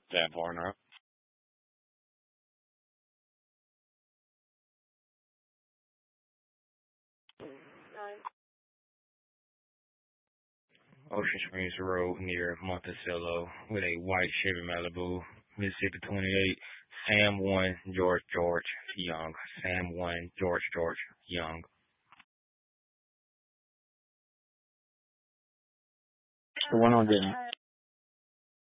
That partner. Ocean Springs Road near Monticello with a white Chevy Malibu, Mississippi 28, Sam 1, George Young. Sam 1, George Young. The one on the